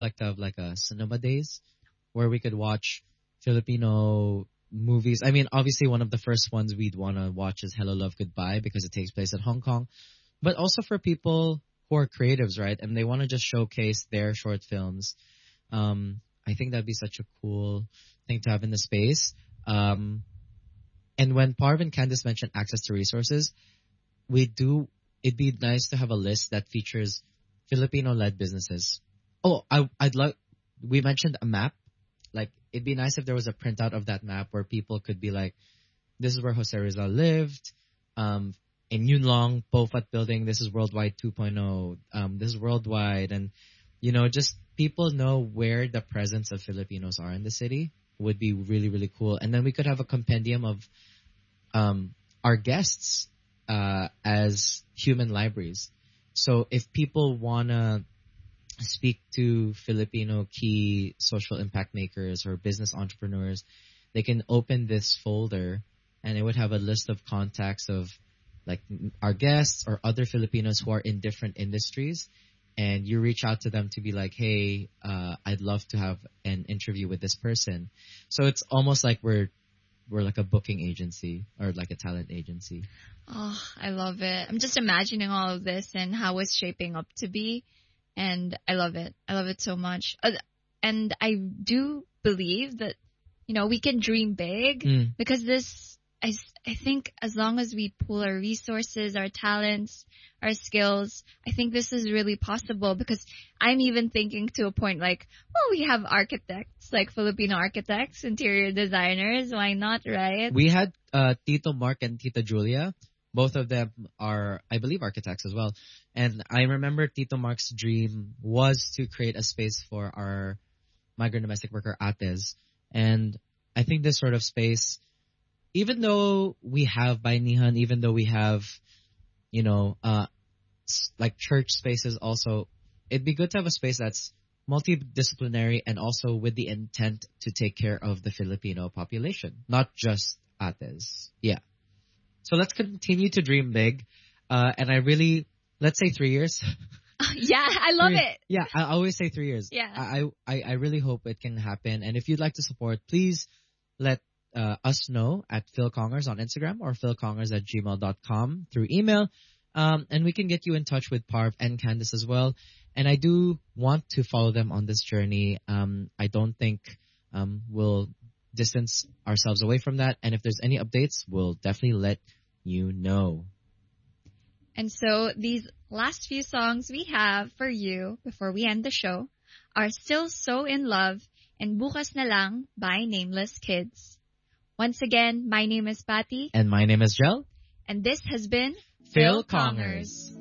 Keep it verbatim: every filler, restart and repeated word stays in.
like to have like a cinema days where we could watch Filipino movies. I mean, obviously one of the first ones we'd want to watch is Hello Love Goodbye because it takes place in Hong Kong. But also for people who are creatives, right? And they want to just showcase their short films. Um, I think that'd be such a cool thing to have in the space. Um, and when Parv and Candice mentioned access to resources, we do, it'd be nice to have a list that features Filipino-led businesses. Oh, I, I'd like, we mentioned a map. Like, it'd be nice if there was a printout of that map where people could be like, this is where Jose Rizal lived. Um, in Yun Long, Pofat building, this is Worldwide 2.0. Um, this is Worldwide. And, you know, just people know where the presence of Filipinos are in the city would be really, really cool. And then we could have a compendium of um, our guests uh, as human libraries. So if people want to speak to Filipino key social impact makers or business entrepreneurs, they can open this folder and it would have a list of contacts of like our guests or other Filipinos who are in different industries. And you reach out to them to be like, hey, uh, I'd love to have an interview with this person. So it's almost like we're we're like a booking agency or like a talent agency. Oh, I love it. I'm just imagining all of this and how it's shaping up to be. And I love it. I love it so much. Uh, and I do believe that, you know, we can dream big Mm. because this, I, s- I think as long as we pool our resources, our talents, our skills, I think this is really possible because I'm even thinking to a point like, well, we have architects, like Filipino architects, interior designers. Why not, right? We had uh, Tito Mark and Tita Julia. Both of them are, I believe, architects as well. And I remember Tito Mark's dream was to create a space for our migrant domestic worker ates. And I think this sort of space, even though we have Bayanihan, even though we have, you know, uh, s- like church spaces also, it'd be good to have a space that's multidisciplinary and also with the intent to take care of the Filipino population, not just ates. Yeah. So let's continue to dream big. Uh, and I really, let's say three years. Yeah, I love Three- it. Yeah, I always say three years. Yeah. I, I, I really hope it can happen. And if you'd like to support, please let uh, us know at Phil Congers on Instagram or philcongers at gmail dot com through email. Um, and we can get you in touch with Parv and Candice as well. And I do want to follow them on this journey. Um, I don't think um, we'll distance ourselves away from that. And if there's any updates, we'll definitely let you know. And so these last few songs we have for you before we end the show are Still So In Love and Bukas Na Lang by Nameless Kids. Once again, my name is Patty, And my name is Jel. and this has been Phil Congers.